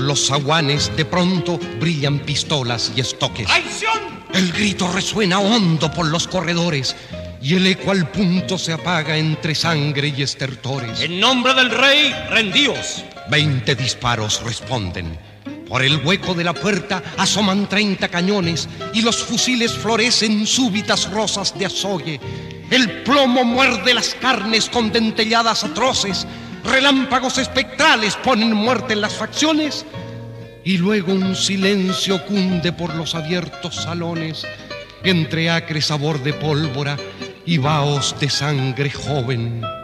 los zaguanes de pronto brillan pistolas y estoques. ¡Traición! El grito resuena hondo por los corredores y el eco al punto se apaga entre sangre y estertores. En nombre del rey, rendíos. 20 disparos responden. Por el hueco de la puerta asoman 30 cañones y los fusiles florecen súbitas rosas de azogue. El plomo muerde las carnes con dentelladas atroces. Relámpagos espectrales ponen muerte en las facciones. Y luego un silencio cunde por los abiertos salones, entre acre sabor de pólvora y vaos de sangre joven.